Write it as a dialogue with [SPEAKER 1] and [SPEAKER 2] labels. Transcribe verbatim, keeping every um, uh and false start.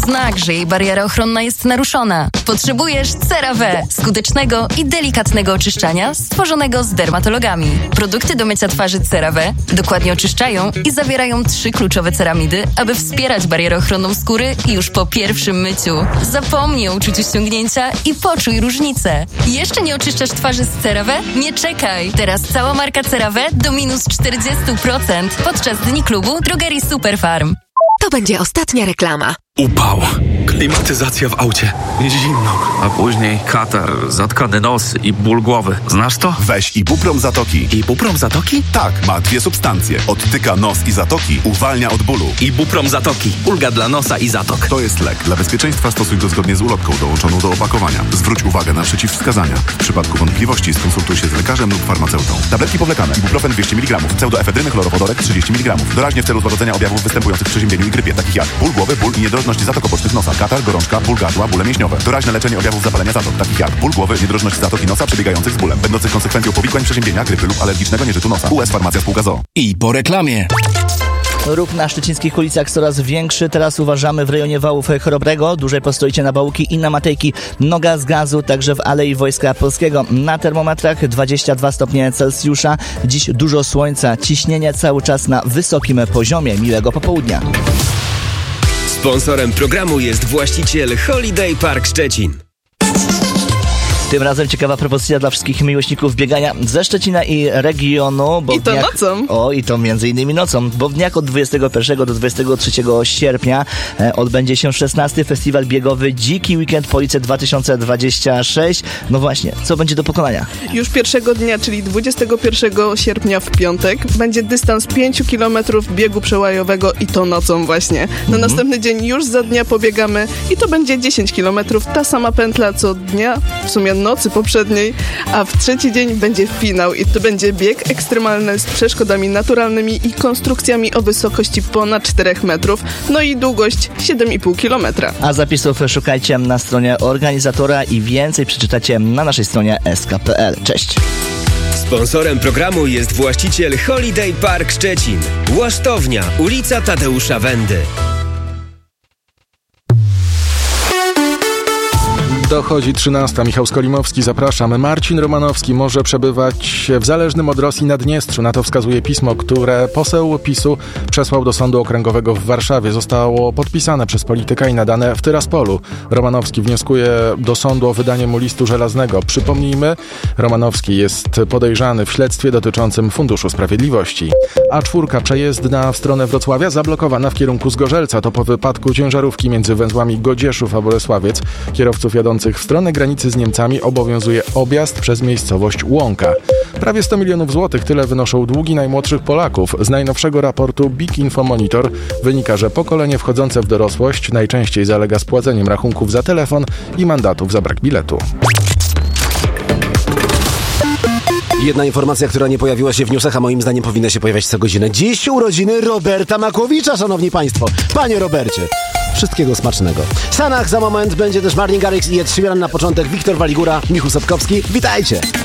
[SPEAKER 1] znak, że jej bariera ochronna jest naruszona. Potrzebujesz CeraVe, skutecznego i delikatnego oczyszczania stworzonego z dermatologami. Produkty do mycia twarzy CeraVe dokładnie oczyszczają i zawierają trzy kluczowe ceramidy, aby wspierać barierę ochronną skóry już po pierwszym myciu. Zapomnij o uczuciu ściągnięcia i poczuj różnicę. Jeszcze nie oczyszczasz twarzy z CeraVe? Nie czekaj! Teraz cała marka CeraVe do minus czterdzieści procent podczas Dni Klubu Drogerii Superfarm.
[SPEAKER 2] To będzie ostatnia reklama.
[SPEAKER 3] Upał. Klimatyzacja w aucie. Zimno.
[SPEAKER 4] A później katar, zatkany nos i ból głowy. Znasz to?
[SPEAKER 5] Weź Ibuprom Zatoki.
[SPEAKER 3] Ibuprom Zatoki?
[SPEAKER 5] Tak, ma dwie substancje. Odtyka nos i zatoki, uwalnia od bólu.
[SPEAKER 3] Ibuprom Zatoki. Ulga dla nosa i zatok.
[SPEAKER 5] To jest lek. Dla bezpieczeństwa stosuj go zgodnie z ulotką dołączoną do opakowania. Zwróć uwagę na przeciwwskazania. W przypadku wątpliwości skonsultuj się z lekarzem lub farmaceutą. Tabletki powlekane. Ibuprofen dwieście miligramów. Pseudoefedryny chlorowodorek trzydzieści miligramów. Doraźnie w celu złagodzenia objawów występujących w przeziębieniu i grypie, takich jak ból głowy, ból i niedrożność zatok obocznych nosa, katar, gorączka, ból gardła, bóle mięśniowe. Doraźne leczenie objawów zapalenia zatok, takich jak ból głowy, niedrożność zatoki nosa przebiegających z bólem, będących konsekwencją powikłań przeziębienia, grypy lub alergicznego nieżytu nosa. U S Farmacja Spółka z o o.
[SPEAKER 6] I po reklamie.
[SPEAKER 7] Ruch na szczecińskich ulicach coraz większy. Teraz uważamy w rejonie Wałów Chrobrego. Dłużej postoicie na Bałuki i na Matejki. Noga z gazu, także w Alei Wojska Polskiego. Na termometrach dwadzieścia dwa stopnie Celsjusza. Dziś dużo słońca. Ciśnienie cały czas na wysokim poziomie. Miłego popołudnia.
[SPEAKER 8] Sponsorem programu jest właściciel Holiday Park Szczecin.
[SPEAKER 7] Tym razem ciekawa propozycja dla wszystkich miłośników biegania ze Szczecina i regionu. Bo
[SPEAKER 9] I to
[SPEAKER 7] dniach...
[SPEAKER 9] nocą.
[SPEAKER 7] O, i to między innymi nocą, bo w dniach od dwudziestego pierwszego do dwudziestego trzeciego sierpnia e, odbędzie się szesnasty Festiwal Biegowy Dziki Weekend Police dwa tysiące dwudziesty szósty. No właśnie, co będzie do pokonania?
[SPEAKER 9] Już pierwszego dnia, czyli dwudziestego pierwszego sierpnia w piątek, będzie dystans pięć kilometrów biegu przełajowego i to nocą właśnie. Na mhm. następny dzień już za dnia pobiegamy i to będzie dziesięć kilometrów. Ta sama pętla co dnia, w sumie nocy poprzedniej, a w trzeci dzień będzie finał i to będzie bieg ekstremalny z przeszkodami naturalnymi i konstrukcjami o wysokości ponad czterech metrów, no i długość siedem i pół kilometra.
[SPEAKER 7] A zapisów szukajcie na stronie organizatora i więcej przeczytacie na naszej stronie s k kropka p l. Cześć!
[SPEAKER 8] Sponsorem programu jest właściciel Holiday Park Szczecin. Łasztownia, ulica Tadeusza Wendy.
[SPEAKER 10] Dochodzi trzynasta. Michał Skolimowski, zapraszam. Marcin Romanowski może przebywać w zależnym od Rosji Naddniestrzu. Na to wskazuje pismo, które poseł PiSu przesłał do Sądu Okręgowego w Warszawie. Zostało podpisane przez polityka i nadane w Tyraspolu. Romanowski wnioskuje do sądu o wydanie mu listu żelaznego. Przypomnijmy, Romanowski jest podejrzany w śledztwie dotyczącym Funduszu Sprawiedliwości. A czwórka przejezdna w stronę Wrocławia zablokowana w kierunku Zgorzelca. To po wypadku ciężarówki między węzłami Godzieszów a Bolesławiec. Kierowców jadących w stronę granicy z Niemcami obowiązuje objazd przez miejscowość Łąka. Prawie sto milionów złotych, tyle wynoszą długi najmłodszych Polaków. Z najnowszego raportu Big Info Monitor wynika, że pokolenie wchodzące w dorosłość najczęściej zalega z płaceniem rachunków za telefon i mandatów za brak biletu.
[SPEAKER 6] Jedna informacja, która nie pojawiła się w newsach, a moim zdaniem powinna się pojawiać co godzinę. Dziś urodziny Roberta Makłowicza, szanowni państwo. Panie Robercie, wszystkiego smacznego. W Stanach za moment będzie też Martin Garrix i Ed Sheeran. Na początek Wiktor Waligura, Michu Sapkowski. Witajcie!